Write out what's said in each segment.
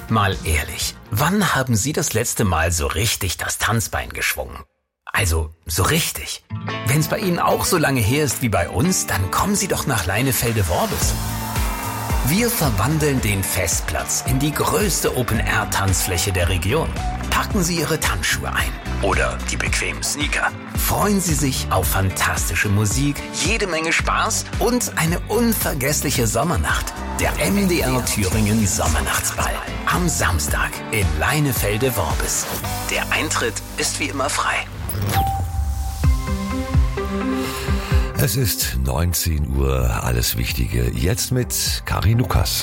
Mal ehrlich, wann haben Sie das letzte Mal so richtig das Tanzbein geschwungen? Also, so richtig. Wenn es bei Ihnen auch so lange her ist wie bei uns, dann kommen Sie doch nach Leinefelde-Worbis. Wir verwandeln den Festplatz in die größte Open-Air-Tanzfläche der Region. Packen Sie Ihre Tanzschuhe ein oder die bequemen Sneaker. Freuen Sie sich auf fantastische Musik, jede Menge Spaß und eine unvergessliche Sommernacht. Der MDR Thüringen Sommernachtsball am Samstag in Leinefelde-Worbis. Der Eintritt ist wie immer frei. Es ist 19 Uhr, alles Wichtige jetzt mit Karin Lukas.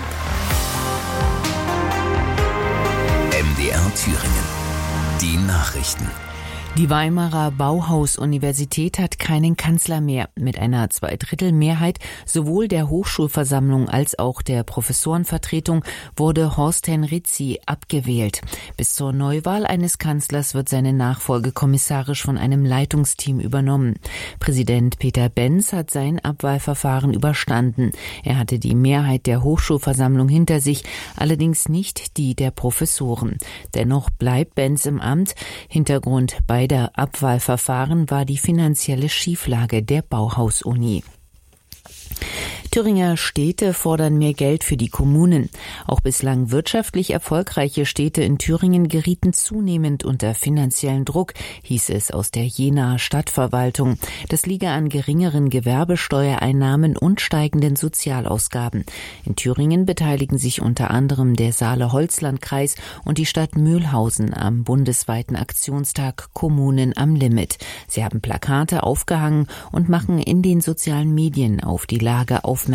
MDR Thüringen, die Nachrichten. Die Weimarer Bauhaus-Universität hat keinen Kanzler mehr. Mit einer Zweidrittelmehrheit sowohl der Hochschulversammlung als auch der Professorenvertretung wurde Horst Henrizi abgewählt. Bis zur Neuwahl eines Kanzlers wird seine Nachfolge kommissarisch von einem Leitungsteam übernommen. Präsident Peter Benz hat sein Abwahlverfahren überstanden. Er hatte die Mehrheit der Hochschulversammlung hinter sich, allerdings nicht die der Professoren. Dennoch bleibt Benz im Amt. Hintergrund beider Abwahlverfahren war die finanzielle Schieflage der Bauhaus-Uni. Thüringer Städte fordern mehr Geld für die Kommunen. Auch bislang wirtschaftlich erfolgreiche Städte in Thüringen gerieten zunehmend unter finanziellen Druck, hieß es aus der Jenaer Stadtverwaltung. Das liege an geringeren Gewerbesteuereinnahmen und steigenden Sozialausgaben. In Thüringen beteiligen sich unter anderem der Saale-Holzland-Kreis und die Stadt Mülhausen am bundesweiten Aktionstag Kommunen am Limit. Sie haben Plakate aufgehangen und machen in den sozialen Medien auf die Lage aufmerksam.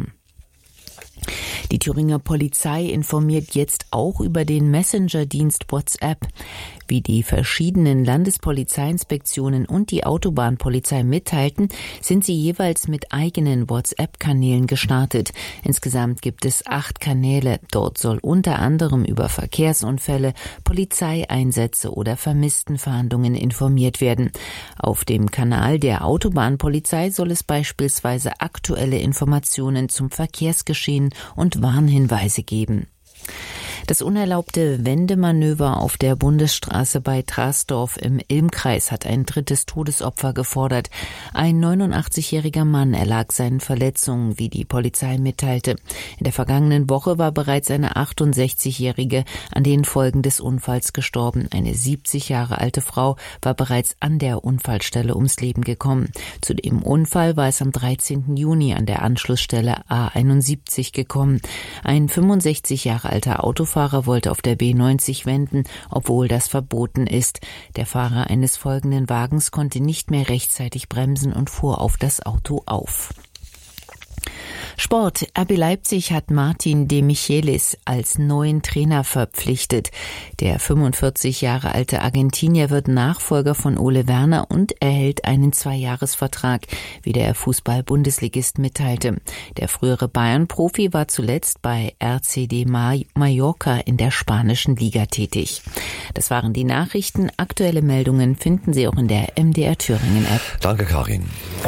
Die Thüringer Polizei informiert jetzt auch über den Messenger-Dienst WhatsApp. Wie die verschiedenen Landespolizeiinspektionen und die Autobahnpolizei mitteilten, sind sie jeweils mit eigenen WhatsApp-Kanälen gestartet. Insgesamt gibt es 8 Kanäle. Dort soll unter anderem über Verkehrsunfälle, Polizeieinsätze oder Vermisstenfahndungen informiert werden. Auf dem Kanal der Autobahnpolizei soll es beispielsweise aktuelle Informationen zum Verkehrsgeschehen und Warnhinweise geben. Das unerlaubte Wendemanöver auf der Bundesstraße bei Trasdorf im Ilmkreis hat ein 3. Todesopfer gefordert. Ein 89-jähriger Mann erlag seinen Verletzungen, wie die Polizei mitteilte. In der vergangenen Woche war bereits eine 68-jährige an den Folgen des Unfalls gestorben. Eine 70 Jahre alte Frau war bereits an der Unfallstelle ums Leben gekommen. Zu dem Unfall war es am 13. Juni an der Anschlussstelle A71 gekommen. Ein 65 Jahre alter Autofahrer wollte auf der B90 wenden, obwohl das verboten ist. Der Fahrer eines folgenden Wagens konnte nicht mehr rechtzeitig bremsen und fuhr auf das Auto auf. Sport. RB Leipzig hat Martin de Michelis als neuen Trainer verpflichtet. Der 45 Jahre alte Argentinier wird Nachfolger von Ole Werner und erhält einen 2-Jahres-Vertrag, wie der Fußball-Bundesligist mitteilte. Der frühere Bayern-Profi war zuletzt bei RCD Mallorca in der spanischen Liga tätig. Das waren die Nachrichten. Aktuelle Meldungen finden Sie auch in der MDR Thüringen-App. Danke, Karin.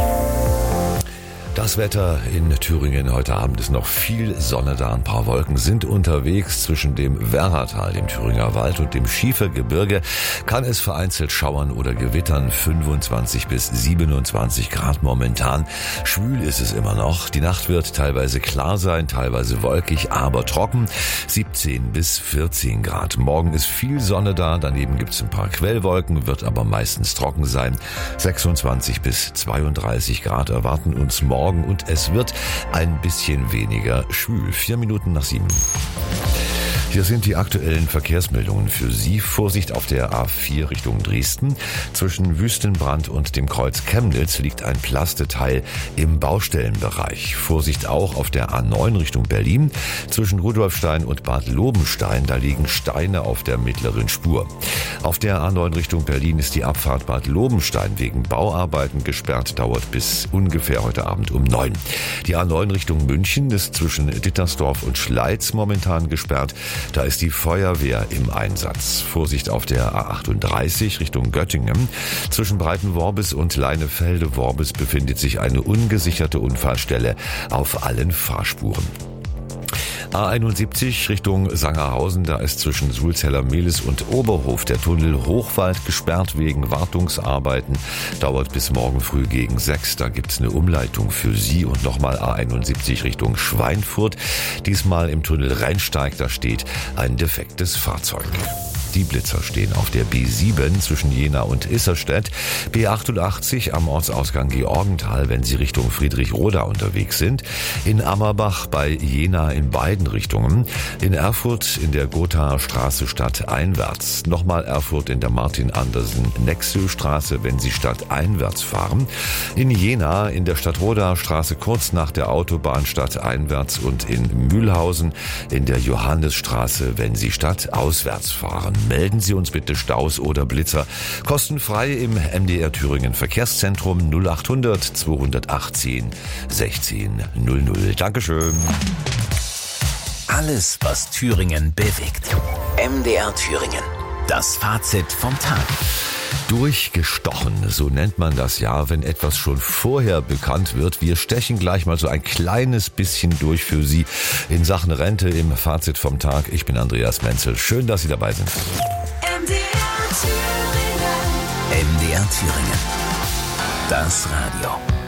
Das Wetter in Thüringen heute Abend ist noch viel Sonne da. Ein paar Wolken sind unterwegs. Zwischen dem Werratal, dem Thüringer Wald und dem Schiefergebirge kann es vereinzelt schauern oder gewittern. 25 bis 27 Grad momentan. Schwül ist es immer noch. Die Nacht wird teilweise klar sein, teilweise wolkig, aber trocken. 17 bis 14 Grad. Morgen ist viel Sonne da. Daneben gibt es ein paar Quellwolken, wird aber meistens trocken sein. 26 bis 32 Grad erwarten uns morgen. Und es wird ein bisschen weniger schwül. 4 Minuten nach 7. Hier sind die aktuellen Verkehrsmeldungen für Sie. Vorsicht auf der A4 Richtung Dresden. Zwischen Wüstenbrand und dem Kreuz Chemnitz liegt ein Plasteteil im Baustellenbereich. Vorsicht auch auf der A9 Richtung Berlin. Zwischen Rudolfstein und Bad Lobenstein, da liegen Steine auf der mittleren Spur. Auf der A9 Richtung Berlin ist die Abfahrt Bad Lobenstein wegen Bauarbeiten gesperrt, dauert bis ungefähr heute Abend um 9. Die A9 Richtung München ist zwischen Dittersdorf und Schleiz momentan gesperrt. Da ist die Feuerwehr im Einsatz. Vorsicht auf der A38 Richtung Göttingen. Zwischen Breitenworbis und Leinefelde-Worbis befindet sich eine ungesicherte Unfallstelle auf allen Fahrspuren. A71 Richtung Sangerhausen, da ist zwischen Sulzeller-Mehlis und Oberhof der Tunnel Hochwald gesperrt wegen Wartungsarbeiten. Dauert bis morgen früh gegen 6. Da gibt's eine Umleitung für Sie. Und nochmal A71 Richtung Schweinfurt. Diesmal im Tunnel Rheinsteig, da steht ein defektes Fahrzeug. Die Blitzer stehen auf der B7 zwischen Jena und Isserstedt, B88 am Ortsausgang Georgenthal, wenn Sie Richtung Friedrichroda unterwegs sind, in Ammerbach bei Jena in beiden Richtungen, in Erfurt in der Gothaer Straße stadteinwärts, nochmal Erfurt in der Martin-Andersen-Nexö-Straße, wenn Sie stadteinwärts fahren, in Jena in der Stadtrodaer Straße kurz nach der Autobahn stadteinwärts und in Mühlhausen in der Johannesstraße, wenn Sie stadtauswärts fahren. Melden Sie uns bitte Staus oder Blitzer. Kostenfrei im MDR Thüringen Verkehrszentrum 0800 218 16 00. Dankeschön. Alles, was Thüringen bewegt. MDR Thüringen. Das Fazit vom Tag. Durchgestochen, so nennt man das ja, wenn etwas schon vorher bekannt wird. Wir stechen gleich mal so ein kleines bisschen durch für Sie in Sachen Rente im Fazit vom Tag. Ich bin Andreas Menzel. Schön, dass Sie dabei sind. MDR Thüringen. Das Radio.